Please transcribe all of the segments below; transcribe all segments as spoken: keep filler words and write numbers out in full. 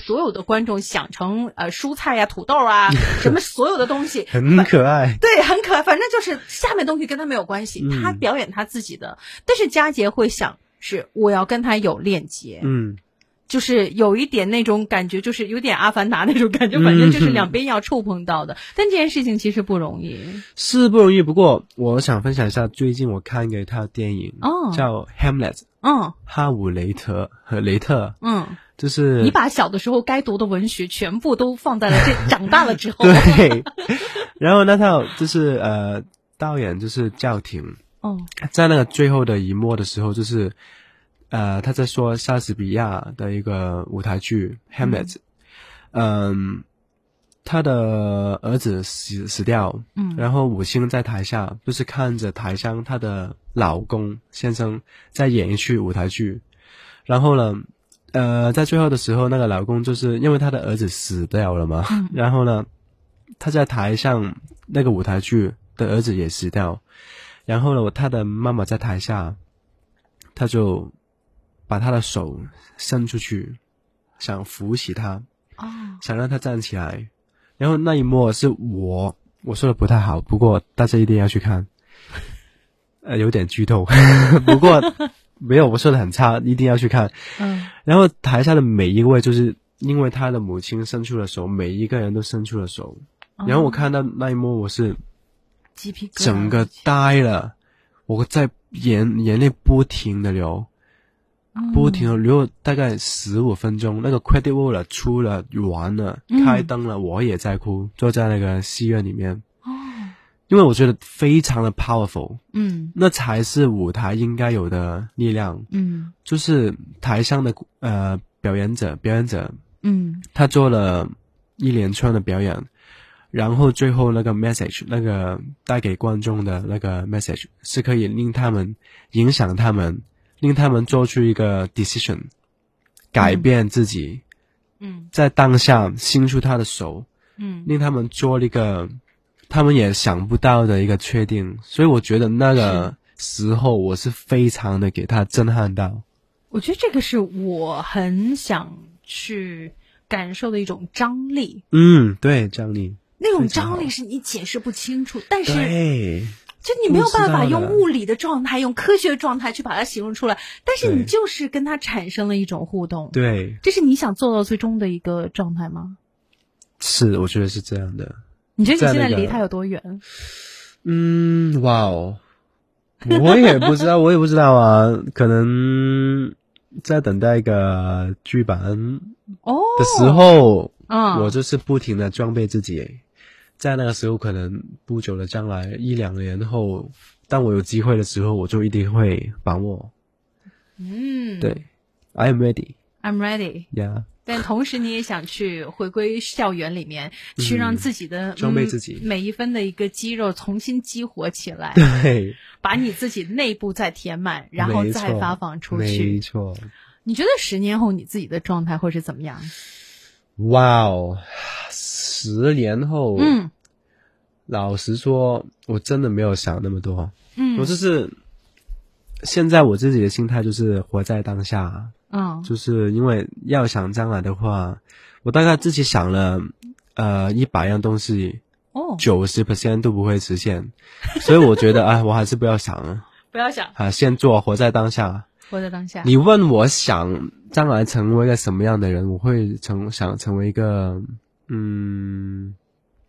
所有的观众想成呃蔬菜呀、土豆啊什么所有的东西很可爱， 对，很可爱，反正就是下面东西跟他没有关系， 嗯、 他表演他自己的，但是佳杰会想是我要跟他有链接， 嗯。 就是有一点那种感觉，就是有点阿凡达那种感觉，反正就是两边要触碰到的。嗯、但这件事情其实不容易， 是不容易。不过我想分享一下，最近我看一套电影， 哦， 叫 Hamlet， 嗯， 哈姆雷特和雷特， 嗯， 就是你把小的时候该读的文学全部都放在了这长大了之后。 对，然后那套就是呃，导演就是教廷， 哦， 在那个最后的一幕的时候，就是。呃，他在说莎士比亚的一个舞台剧 Hamlet， 嗯，嗯，他的儿子死死掉，嗯，然后母亲在台下就是看着台上她的老公先生在演一出舞台剧，然后呢，呃，在最后的时候，那个老公就是因为他的儿子死掉了嘛，嗯，然后呢，他在台上那个舞台剧的儿子也死掉，然后呢，他的妈妈在台下，他就。把他的手伸出去，想扶起他，哦，想让他站起来。然后那一幕是我我说的不太好，不过大家一定要去看。呃，有点剧透，不过没有我说的很差，一定要去看。嗯。然后台下的每一位，就是因为他的母亲伸出了手，每一个人都伸出了手。哦、然后我看到那一幕，我是鸡皮疙瘩， 整个呆了，我在眼眼泪不停的流。不停的流大概十五分钟，那个 credit roll 了出了完了，开灯了，我也在哭，坐在那个戏院里面。哦，因为我觉得非常的 powerful， 嗯，那才是舞台应该有的力量，嗯，就是台上的呃表演者，表演者，嗯，他做了一连串的表演，然后最后那个 message， 那个带给观众的那个 message 是可以令他们影响他们。令他们做出一个 decision， 改变自己，嗯，在当下伸出他的手，嗯，令他们做了一个他们也想不到的一个确定，所以我觉得那个时候我是非常的给他震撼到。 我觉得这个是我很想去感受的一种张力。 嗯，对，张力， 那种张力是你解释不清楚，但是对。 就你没有办法用物理的状态，用科学的状态去把它形容出来，但是你就是跟它产生了一种互动。 对， 这是你想做到最终的一个状态吗？ 是，我觉得是这样的。 你觉得你现在离它有多远？那个、 嗯，哇哦，我也不知道，我也不知道啊，可能在等待一个剧版的时候，哦、我就是不停的装备自己。在那个时候，可能不久的将来，一两年后，当我有机会的时候，我就一定会把握。嗯，对 ，I am ready. I'm ready. Yeah. 但同时，你也想去回归校园里面，嗯、去让自己的装备自己、 嗯、每一分的一个肌肉重新激活起来。 对， 把你自己内部再填满，然后再发放出去。 没错。 你觉得十年后你自己的状态会是怎么样？ 哇哦！十年后，嗯，老实说，我真的没有想那么多。嗯，我就是现在我自己的心态就是活在当下。嗯，就是因为要想将来的话，我大概自己想了呃一百样东西，哦，九十 percent 都不会实现，所以我觉得哎，我还是不要想了， 不要想啊，先做，活在当下。 活在当下。 你问我想将来成为一个什么样的人，我会成想成为一个。嗯，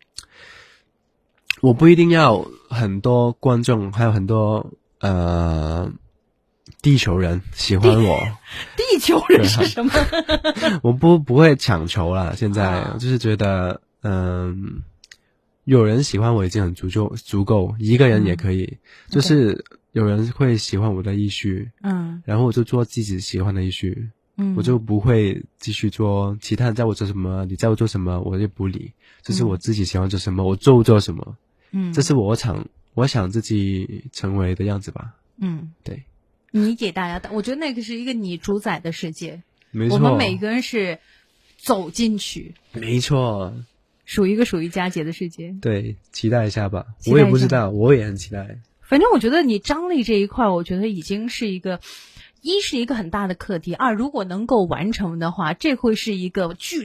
我不一定要很多观众，还有很多呃地球人喜欢我。 地, 地球人是什么？ 我不不会强求啦，现在、啊、就是觉得，嗯，有人喜欢我已经很足够，足够一个人也可以。嗯、就是有人会喜欢我的艺术，嗯，然后我就做自己喜欢的艺术。嗯，我就不会继续做其他人在我做什么，你在我做什么，我就不理。这是我自己喜欢做什么，嗯、我就做什么。嗯，这是我想我想自己成为的样子吧。嗯，对。 你给大家的，我觉得那个是一个你主宰的世界。 没错。 我们每个人是走进去。 没错。 属于一个属于佳杰的世界。 对，期待一下吧。我也不知道，我也很期待。 反正我觉得你张力这一块，我觉得已经是一个。一是一个很大的课题，二如果能够完成的话，这会是一个巨